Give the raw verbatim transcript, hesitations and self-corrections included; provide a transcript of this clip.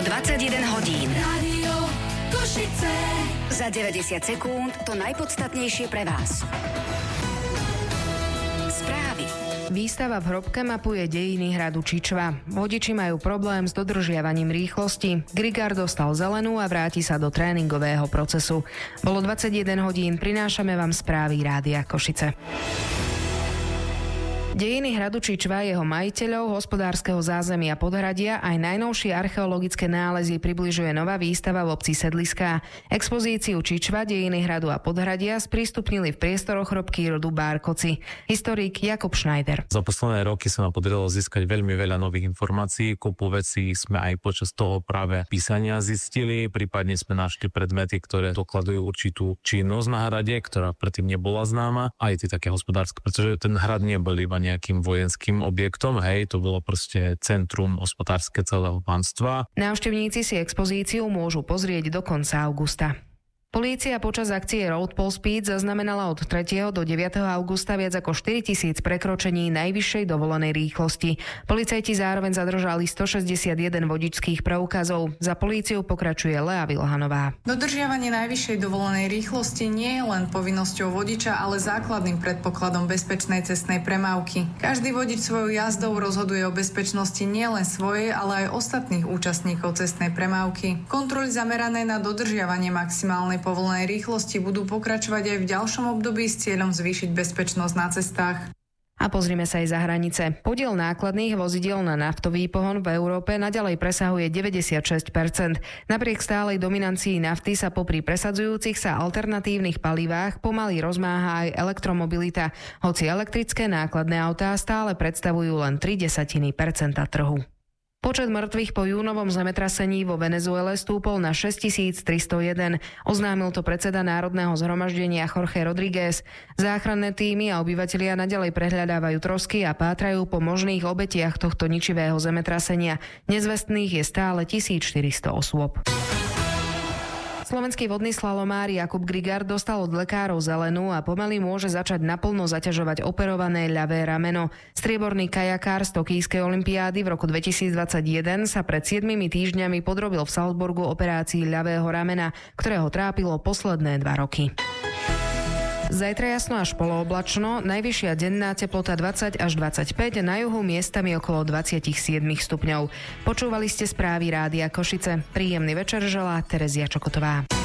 dvadsaťjeden hodín. Rádio Košice. Za deväťdesiat sekúnd to najpodstatnejšie pre vás. Správy. Výstava v hrobke mapuje dejiny hradu Čičva. Vodiči majú problém s dodržiavaním rýchlosti. Grigár dostal zelenú a vráti sa do tréningového procesu. Bolo dvadsaťjeden hodín, prinášame vám správy Rádia Košice. Dejiny hradu Čičva, jeho majiteľov, hospodárskeho zázemia Podhradia aj najnovšie archeologické nálezy približuje nová výstava v obci Sedliská. Expozíciu Čičva, dejiny hradu a Podhradia sprístupnili v priestoroch hrobky rodu Bárkoci. Historik Jakub Schneider. Za posledné roky sa nám podarilo získať veľmi veľa nových informácií. Kopu vecí sme aj počas toho práve písania zistili, prípadne sme našli predmety, ktoré dokladujú určitú činnosť na hrade, ktorá predtým nebola známa. Aj tie také hospodárske, pretože ten hrad nebol iba nejakým vojenským objektom, hej, to bolo proste centrum hospodárske celého pánstva. Návštevníci si expozíciu môžu pozrieť do konca augusta. Polícia počas akcie Road Pol Speed zaznamenala od tretieho do deviateho augusta viac ako štyritisíc prekročení najvyššej dovolenej rýchlosti. Policajti zároveň zadržali stošesťdesiatjeden vodičských preukazov. Za políciu pokračuje Lea Vilhanová. Dodržiavanie najvyššej dovolenej rýchlosti nie je len povinnosťou vodiča, ale základným predpokladom bezpečnej cestnej premávky. Každý vodič svojou jazdou rozhoduje o bezpečnosti nielen svojej, ale aj ostatných účastníkov cestnej premávky. Kontroly zamerané na dodržiavanie maximálnej povolenej rýchlosti budú pokračovať aj v ďalšom období s cieľom zvýšiť bezpečnosť na cestách. A pozrime sa aj za hranice. Podiel nákladných vozidiel na naftový pohon v Európe naďalej presahuje deväťdesiatšesť percent. Napriek stálej dominancii nafty sa popri presadzujúcich sa alternatívnych palivách pomaly rozmáha aj elektromobilita, hoci elektrické nákladné autá stále predstavujú len tri desatiny percenta trhu. Počet mŕtvych po júnovom zemetrasení vo Venezuele stúpol na šesťtisíctristojeden. Oznámil to predseda Národného zhromaždenia Jorge Rodríguez. Záchranné tímy a obyvatelia naďalej prehľadávajú trosky a pátrajú po možných obetiach tohto ničivého zemetrasenia. Nezvestných je stále tisícštyristo osôb. Slovenský vodný slalomár Jakub Grigár dostal od lekárov zelenú a pomaly môže začať naplno zaťažovať operované ľavé rameno. Strieborný kajakár z Tokijskej olympiády v roku dvetisícdvadsaťjeden sa pred siedmimi týždňami podrobil v Salzburgu operácii ľavého ramena, ktoré ho trápilo posledné dva roky. Zajtra jasno až polooblačno, najvyššia denná teplota dvadsať až dvadsaťpäť, na juhu miestami okolo dvadsaťsedem stupňov. Počúvali ste správy Rádia Košice. Príjemný večer želá Terezia Čokotová.